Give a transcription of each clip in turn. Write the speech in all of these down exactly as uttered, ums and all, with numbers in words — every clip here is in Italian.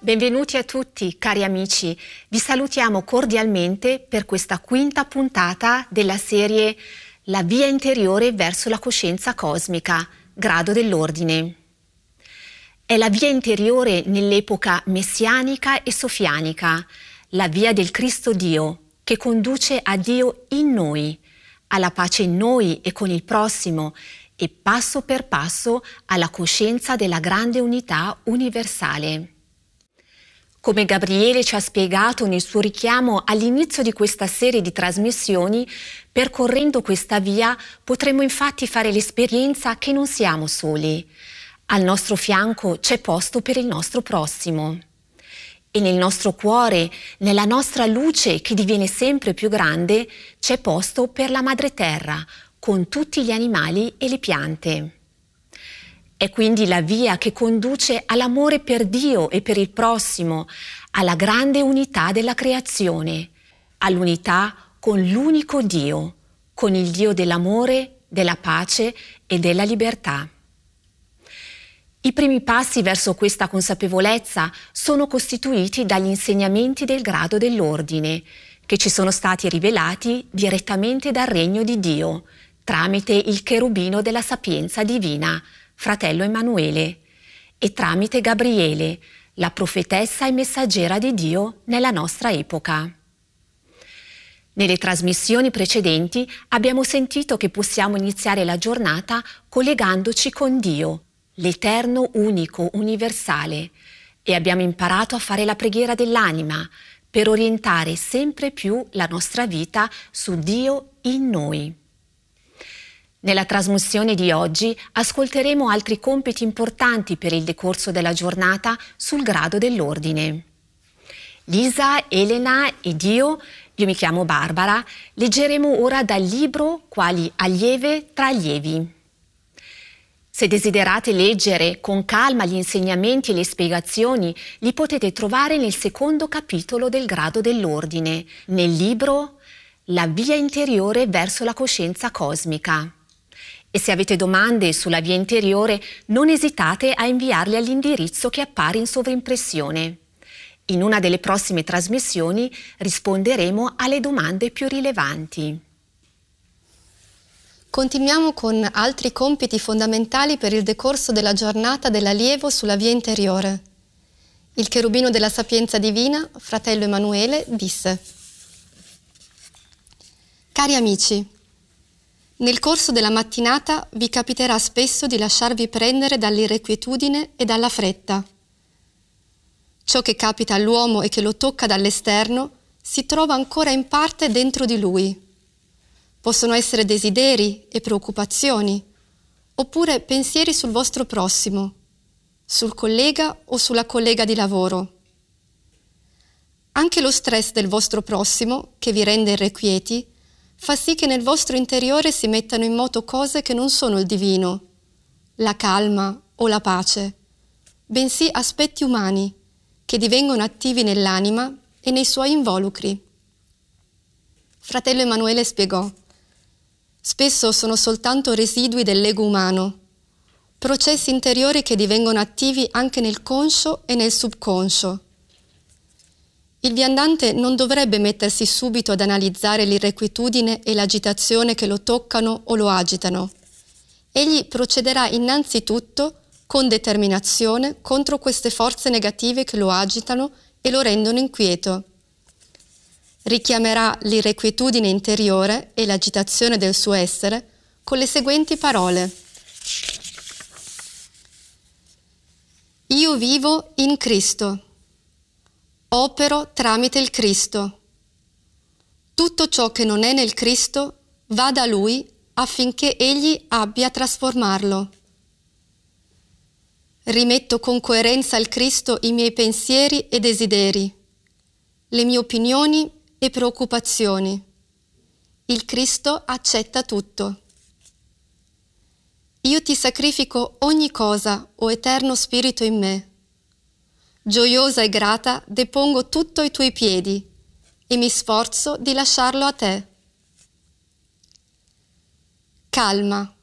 Benvenuti a tutti, cari amici. Vi salutiamo cordialmente per questa quinta puntata della serie La via interiore verso la coscienza cosmica, grado dell'ordine. È la via interiore nell'epoca messianica e sofianica, la via del Cristo Dio, che conduce a Dio in noi, alla pace in noi e con il prossimo, e passo per passo alla coscienza della grande unità universale. Come Gabriele ci ha spiegato nel suo richiamo all'inizio di questa serie di trasmissioni, percorrendo questa via potremo infatti fare l'esperienza che non siamo soli. Al nostro fianco c'è posto per il nostro prossimo. E nel nostro cuore, nella nostra luce che diviene sempre più grande, c'è posto per la Madre Terra, con tutti gli animali e le piante. È quindi la via che conduce all'amore per Dio e per il prossimo, alla grande unità della creazione, all'unità con l'unico Dio, con il Dio dell'amore, della pace e della libertà. I primi passi verso questa consapevolezza sono costituiti dagli insegnamenti del grado dell'ordine, che ci sono stati rivelati direttamente dal regno di Dio, tramite il cherubino della sapienza divina, fratello Emanuele, e tramite Gabriele, la profetessa e messaggera di Dio nella nostra epoca. Nelle trasmissioni precedenti abbiamo sentito che possiamo iniziare la giornata collegandoci con Dio, l'Eterno unico, universale, e abbiamo imparato a fare la preghiera dell'anima per orientare sempre più la nostra vita su Dio in noi. Nella trasmissione di oggi ascolteremo altri compiti importanti per il decorso della giornata sul grado dell'ordine. Lisa, Elena ed io, io mi chiamo Barbara, leggeremo ora dal libro Quali allieve tra allievi. Se desiderate leggere con calma gli insegnamenti e le spiegazioni, li potete trovare nel secondo capitolo del grado dell'ordine, nel libro La via interiore verso la coscienza cosmica. E se avete domande sulla via interiore, non esitate a inviarle all'indirizzo che appare in sovraimpressione. In una delle prossime trasmissioni risponderemo alle domande più rilevanti. Continuiamo con altri compiti fondamentali per il decorso della giornata dell'allievo sulla via interiore. Il cherubino della sapienza divina, fratello Emanuele, disse: Cari amici, nel corso della mattinata vi capiterà spesso di lasciarvi prendere dall'irrequietudine e dalla fretta. Ciò che capita all'uomo e che lo tocca dall'esterno si trova ancora in parte dentro di lui. Possono essere desideri e preoccupazioni, oppure pensieri sul vostro prossimo, sul collega o sulla collega di lavoro. Anche lo stress del vostro prossimo, che vi rende irrequieti, fa sì che nel vostro interiore si mettano in moto cose che non sono il divino, la calma o la pace, bensì aspetti umani che divengono attivi nell'anima e nei suoi involucri. Fratello Emanuele spiegò: spesso sono soltanto residui dell'ego umano, processi interiori che divengono attivi anche nel conscio e nel subconscio. Il viandante non dovrebbe mettersi subito ad analizzare l'irrequietudine e l'agitazione che lo toccano o lo agitano. Egli procederà innanzitutto con determinazione contro queste forze negative che lo agitano e lo rendono inquieto. Richiamerà l'irrequietudine interiore e l'agitazione del suo essere con le seguenti parole: Io vivo in Cristo. Opero tramite il Cristo. Tutto ciò che non è nel Cristo va da Lui affinché Egli abbia a trasformarlo. Rimetto con coerenza al Cristo i miei pensieri e desideri, le mie opinioni e preoccupazioni. Il Cristo accetta tutto. Io ti sacrifico ogni cosa, o Eterno Spirito in me. Gioiosa e grata depongo tutto ai tuoi piedi e mi sforzo di lasciarlo a te. Calma,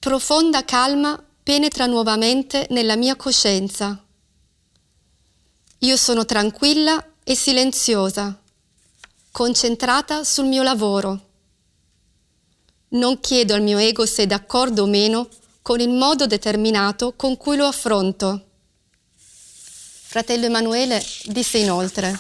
profonda calma penetra nuovamente nella mia coscienza. Io sono tranquilla e silenziosa, concentrata sul mio lavoro. Non chiedo al mio ego se è d'accordo o meno con il modo determinato con cui lo affronto. Fratello Emanuele disse inoltre: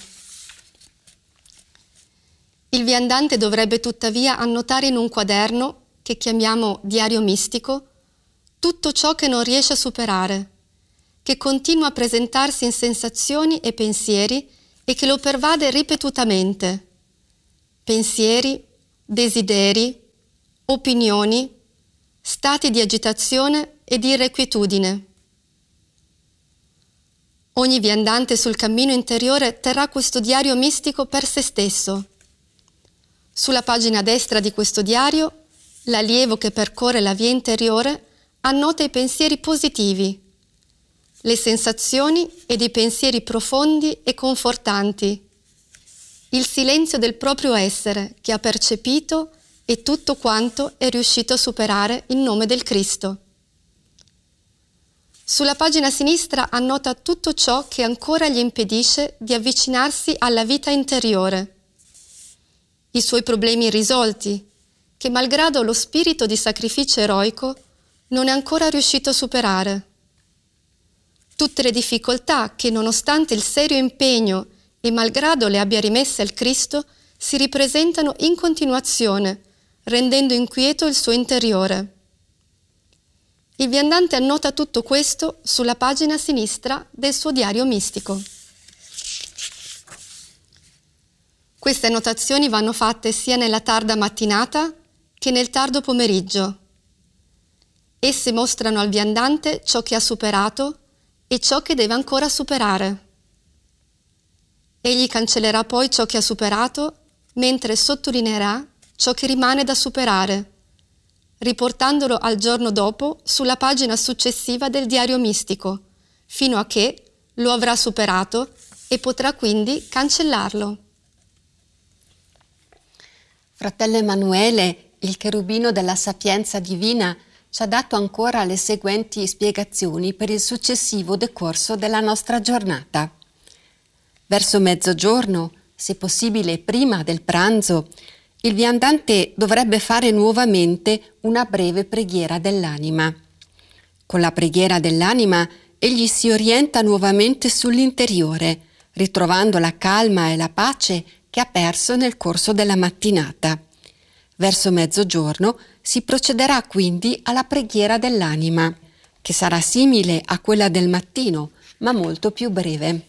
il viandante dovrebbe tuttavia annotare in un quaderno, che chiamiamo diario mistico, tutto ciò che non riesce a superare, che continua a presentarsi in sensazioni e pensieri e che lo pervade ripetutamente. Pensieri, desideri, opinioni, stati di agitazione e di irrequietudine. Ogni viandante sul cammino interiore terrà questo diario mistico per se stesso. Sulla pagina destra di questo diario, l'allievo che percorre la via interiore annota i pensieri positivi, le sensazioni ed i pensieri profondi e confortanti, il silenzio del proprio essere che ha percepito e tutto quanto è riuscito a superare in nome del Cristo. Sulla pagina sinistra annota tutto ciò che ancora gli impedisce di avvicinarsi alla vita interiore, i suoi problemi irrisolti, che malgrado lo spirito di sacrificio eroico non è ancora riuscito a superare. Tutte le difficoltà che, nonostante il serio impegno e malgrado le abbia rimesse al Cristo, si ripresentano in continuazione, rendendo inquieto il suo interiore. Il viandante annota tutto questo sulla pagina sinistra del suo diario mistico. Queste annotazioni vanno fatte sia nella tarda mattinata che nel tardo pomeriggio. Esse mostrano al viandante ciò che ha superato e ciò che deve ancora superare. Egli cancellerà poi ciò che ha superato, mentre sottolineerà ciò che rimane da superare, riportandolo al giorno dopo sulla pagina successiva del diario mistico, fino a che lo avrà superato e potrà quindi cancellarlo. Fratello Emanuele, il cherubino della sapienza divina, ci ha dato ancora le seguenti spiegazioni per il successivo decorso della nostra giornata. Verso mezzogiorno, se possibile prima del pranzo, il viandante dovrebbe fare nuovamente una breve preghiera dell'anima. Con la preghiera dell'anima egli si orienta nuovamente sull'interiore, ritrovando la calma e la pace che ha perso nel corso della mattinata. Verso mezzogiorno si procederà quindi alla preghiera dell'anima, che sarà simile a quella del mattino, ma molto più breve.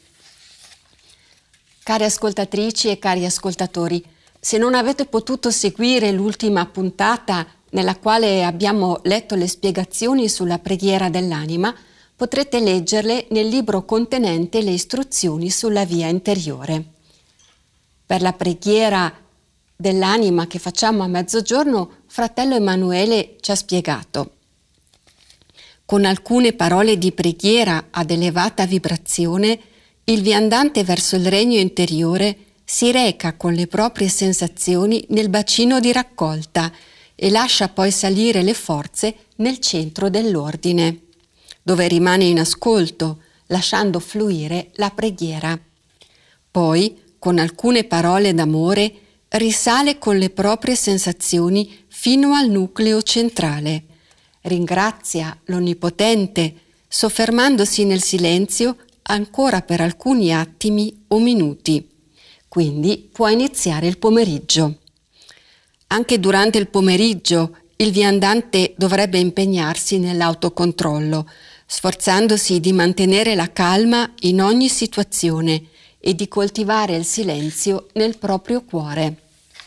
Cari ascoltatrici e cari ascoltatori, se non avete potuto seguire l'ultima puntata nella quale abbiamo letto le spiegazioni sulla preghiera dell'anima, potrete leggerle nel libro contenente le istruzioni sulla via interiore. Per la preghiera dell'anima che facciamo a mezzogiorno, fratello Emanuele ci ha spiegato. Con alcune parole di preghiera ad elevata vibrazione, il viandante verso il regno interiore si reca con le proprie sensazioni nel bacino di raccolta e lascia poi salire le forze nel centro dell'ordine, dove rimane in ascolto, lasciando fluire la preghiera. Poi, con alcune parole d'amore, risale con le proprie sensazioni fino al nucleo centrale. Ringrazia l'Onnipotente, soffermandosi nel silenzio ancora per alcuni attimi o minuti. Quindi può iniziare il pomeriggio. Anche durante il pomeriggio il viandante dovrebbe impegnarsi nell'autocontrollo, sforzandosi di mantenere la calma in ogni situazione e di coltivare il silenzio nel proprio cuore.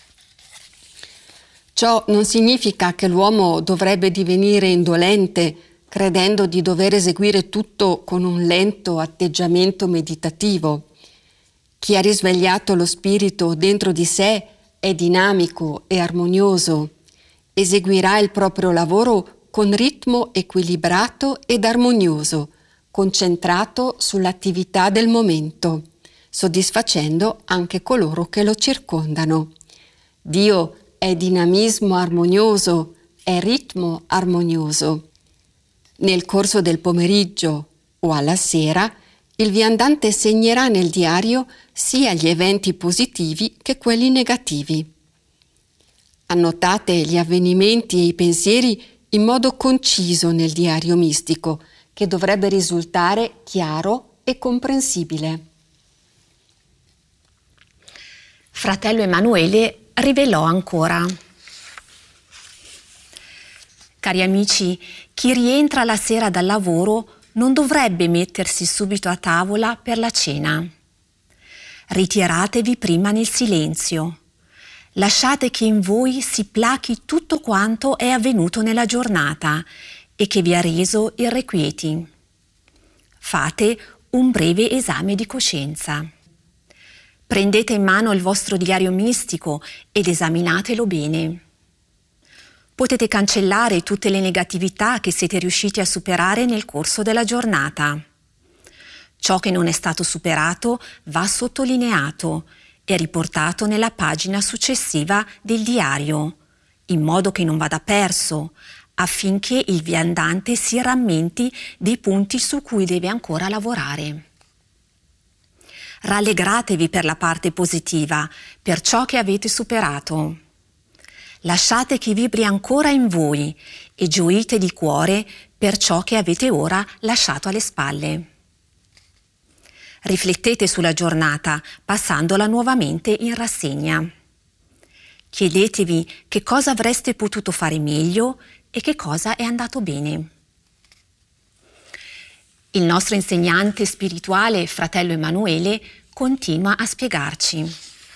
Ciò non significa che l'uomo dovrebbe divenire indolente, credendo di dover eseguire tutto con un lento atteggiamento meditativo. Chi ha risvegliato lo spirito dentro di sé è dinamico e armonioso. Eseguirà il proprio lavoro con ritmo equilibrato ed armonioso, concentrato sull'attività del momento, soddisfacendo anche coloro che lo circondano. Dio è dinamismo armonioso, è ritmo armonioso. Nel corso del pomeriggio o alla sera, Il viandante segnerà nel diario sia gli eventi positivi che quelli negativi. Annotate gli avvenimenti e i pensieri in modo conciso nel diario mistico, che dovrebbe risultare chiaro e comprensibile. Fratello Emanuele rivelò ancora: cari amici, chi rientra la sera dal lavoro non dovrebbe mettersi subito a tavola per la cena. Ritiratevi prima nel silenzio. Lasciate che in voi si plachi tutto quanto è avvenuto nella giornata e che vi ha reso irrequieti. Fate un breve esame di coscienza. Prendete in mano il vostro diario mistico ed esaminatelo bene. Potete cancellare tutte le negatività che siete riusciti a superare nel corso della giornata. Ciò che non è stato superato va sottolineato e riportato nella pagina successiva del diario, in modo che non vada perso, affinché il viandante si rammenti dei punti su cui deve ancora lavorare. Rallegratevi per la parte positiva, per ciò che avete superato. Lasciate che vibri ancora in voi e gioite di cuore per ciò che avete ora lasciato alle spalle. Riflettete sulla giornata passandola nuovamente in rassegna. Chiedetevi che cosa avreste potuto fare meglio e che cosa è andato bene. Il nostro insegnante spirituale, fratello Emanuele, continua a spiegarci.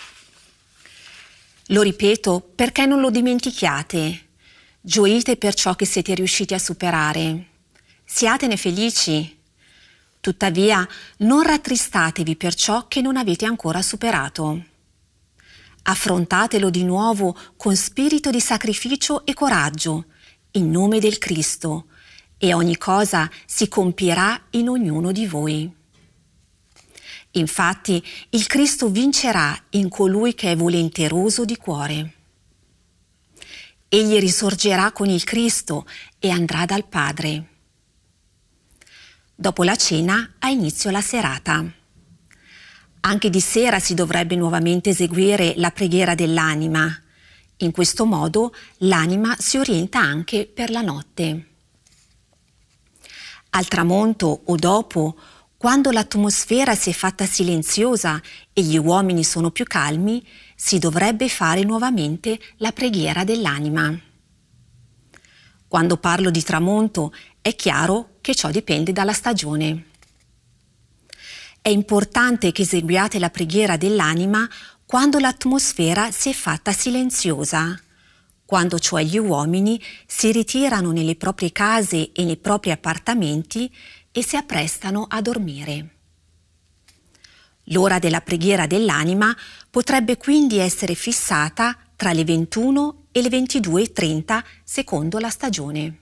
Lo ripeto perché non lo dimentichiate. Gioite per ciò che siete riusciti a superare. Siatene felici. Tuttavia, non rattristatevi per ciò che non avete ancora superato. Affrontatelo di nuovo con spirito di sacrificio e coraggio, in nome del Cristo, e ogni cosa si compierà in ognuno di voi. Infatti, il Cristo vincerà in colui che è volenteroso di cuore. Egli risorgerà con il Cristo e andrà dal Padre. Dopo la cena ha inizio la serata. Anche di sera si dovrebbe nuovamente eseguire la preghiera dell'anima. In questo modo l'anima si orienta anche per la notte. Al tramonto o dopo, quando l'atmosfera si è fatta silenziosa e gli uomini sono più calmi, si dovrebbe fare nuovamente la preghiera dell'anima. Quando parlo di tramonto, è chiaro che ciò dipende dalla stagione. È importante che eseguiate la preghiera dell'anima quando l'atmosfera si è fatta silenziosa, quando cioè gli uomini si ritirano nelle proprie case e nei propri appartamenti e si apprestano a dormire. L'ora della preghiera dell'anima potrebbe quindi essere fissata tra le ventuno e le ventidue e trenta secondo la stagione.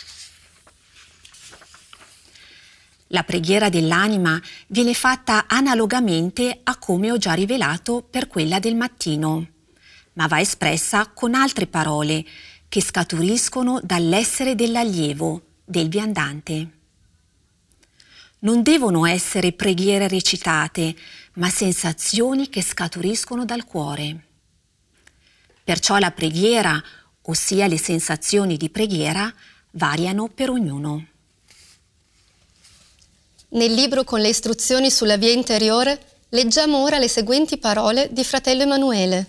La preghiera dell'anima viene fatta analogamente a come ho già rivelato per quella del mattino, ma va espressa con altre parole che scaturiscono dall'essere dell'allievo, del viandante. Non devono essere preghiere recitate, ma sensazioni che scaturiscono dal cuore. Perciò la preghiera, ossia le sensazioni di preghiera, variano per ognuno. Nel libro con le istruzioni sulla via interiore leggiamo ora le seguenti parole di fratello Emanuele.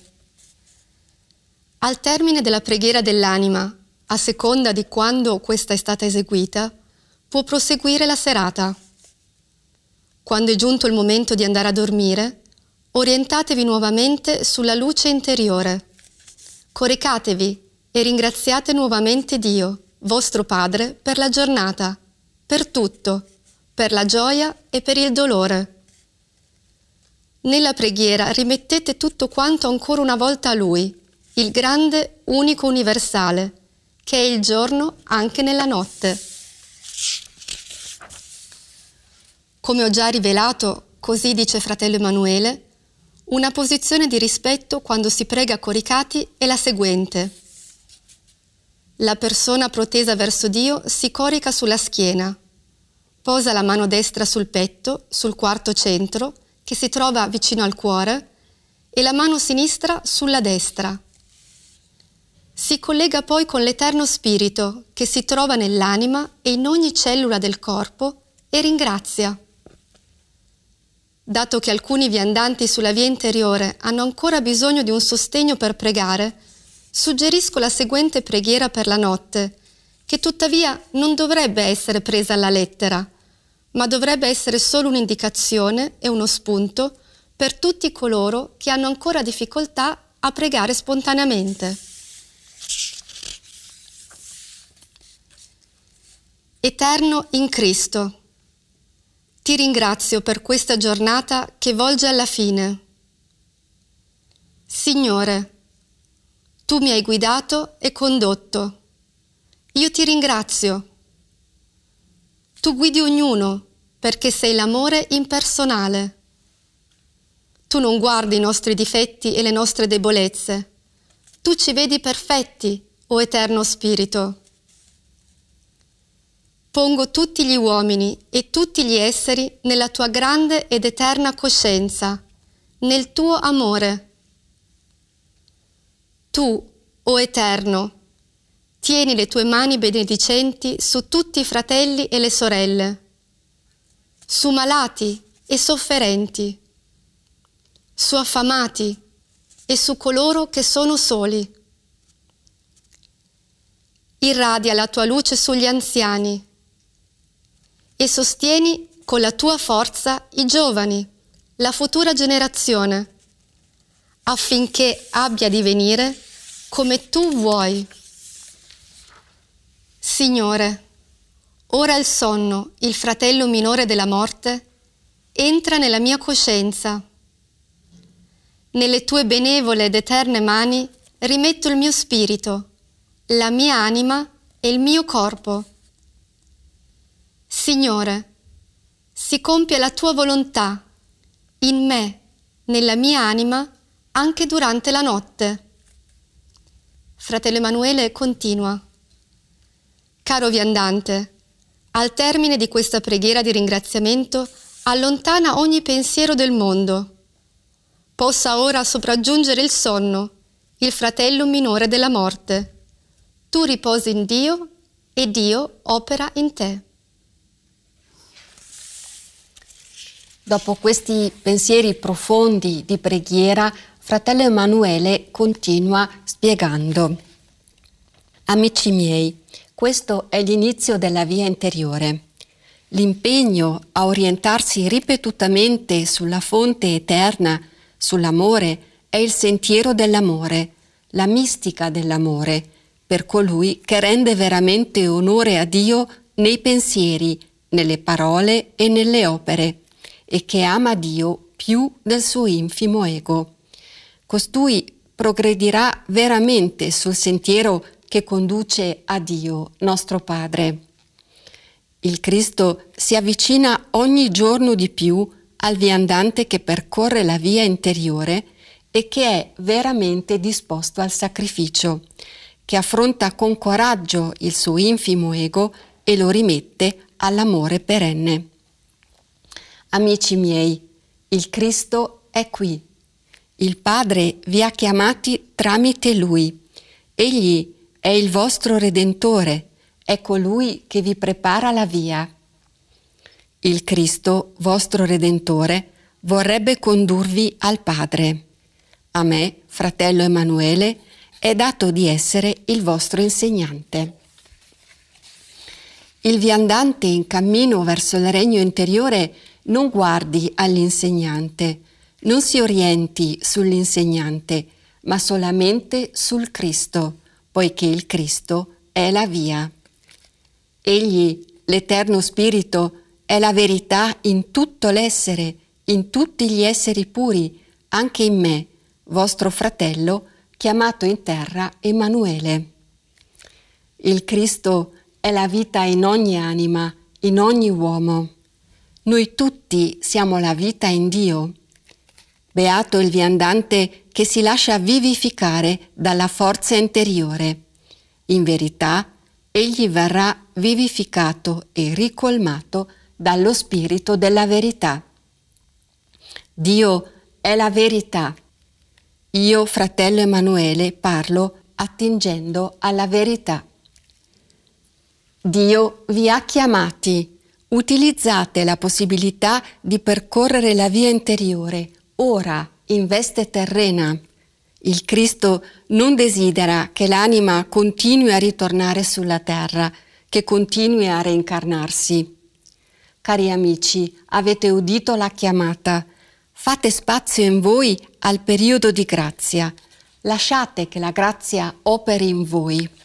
Al termine della preghiera dell'anima, a seconda di quando questa è stata eseguita, può proseguire la serata. Quando è giunto il momento di andare a dormire, orientatevi nuovamente sulla luce interiore. Coricatevi e ringraziate nuovamente Dio, vostro Padre, per la giornata, per tutto, per la gioia e per il dolore. Nella preghiera rimettete tutto quanto ancora una volta a Lui, il grande, unico universale, che è il giorno anche nella notte. Come ho già rivelato, così dice fratello Emanuele, una posizione di rispetto quando si prega coricati è la seguente. La persona protesa verso Dio si corica sulla schiena. Posa la mano destra sul petto, sul quarto centro, che si trova vicino al cuore, e la mano sinistra sulla destra. Si collega poi con l'Eterno Spirito, che si trova nell'anima e in ogni cellula del corpo, e ringrazia. Dato che alcuni viandanti sulla via interiore hanno ancora bisogno di un sostegno per pregare, suggerisco la seguente preghiera per la notte, che tuttavia non dovrebbe essere presa alla lettera, ma dovrebbe essere solo un'indicazione e uno spunto per tutti coloro che hanno ancora difficoltà a pregare spontaneamente. Eterno in Cristo, ti ringrazio per questa giornata che volge alla fine. Signore, tu mi hai guidato e condotto. Io ti ringrazio. Tu guidi ognuno perché sei l'amore impersonale. Tu non guardi i nostri difetti e le nostre debolezze. Tu ci vedi perfetti, o Eterno Spirito. Pongo tutti gli uomini e tutti gli esseri nella tua grande ed eterna coscienza, nel tuo amore. Tu, o Eterno, tieni le tue mani benedicenti su tutti i fratelli e le sorelle, su malati e sofferenti, su affamati e su coloro che sono soli. Irradia la tua luce sugli anziani e sostieni con la tua forza i giovani, la futura generazione, affinché abbia a divenire come tu vuoi. Signore, ora il sonno, il fratello minore della morte, entra nella mia coscienza. Nelle tue benevole ed eterne mani rimetto il mio spirito, la mia anima e il mio corpo. Signore, si compie la tua volontà in me, nella mia anima, anche durante la notte. Fratello Emanuele continua. Caro viandante, al termine di questa preghiera di ringraziamento, allontana ogni pensiero del mondo. Possa ora sopraggiungere il sonno, il fratello minore della morte. Tu riposi in Dio e Dio opera in te. Dopo questi pensieri profondi di preghiera, fratello Emanuele continua spiegando. Amici miei, questo è l'inizio della via interiore. L'impegno a orientarsi ripetutamente sulla fonte eterna, sull'amore, è il sentiero dell'amore, la mistica dell'amore, per colui che rende veramente onore a Dio nei pensieri, nelle parole e nelle opere, e che ama Dio più del suo infimo ego. Costui progredirà veramente sul sentiero che conduce a Dio, nostro Padre. Il Cristo si avvicina ogni giorno di più al viandante che percorre la via interiore e che è veramente disposto al sacrificio, che affronta con coraggio il suo infimo ego e lo rimette all'amore perenne. Amici miei, il Cristo è qui. Il Padre vi ha chiamati tramite Lui. Egli è il vostro Redentore, è colui che vi prepara la via. Il Cristo, vostro Redentore, vorrebbe condurvi al Padre. A me, fratello Emanuele, è dato di essere il vostro insegnante. Il viandante in cammino verso il regno interiore non guardi all'insegnante, non si orienti sull'insegnante, ma solamente sul Cristo, poiché il Cristo è la via. Egli, l'Eterno Spirito, è la verità in tutto l'essere, in tutti gli esseri puri, anche in me, vostro fratello, chiamato in terra Emanuele. Il Cristo è la vita in ogni anima, in ogni uomo. Noi tutti siamo la vita in Dio. Beato il viandante che si lascia vivificare dalla forza interiore. In verità, egli verrà vivificato e ricolmato dallo Spirito della verità. Dio è la verità. Io, fratello Emanuele, parlo attingendo alla verità. Dio vi ha chiamati. Utilizzate la possibilità di percorrere la via interiore, ora in veste terrena. Il Cristo non desidera che l'anima continui a ritornare sulla terra, che continui a reincarnarsi. Cari amici, avete udito la chiamata. Fate spazio in voi al periodo di grazia. Lasciate che la grazia operi in voi.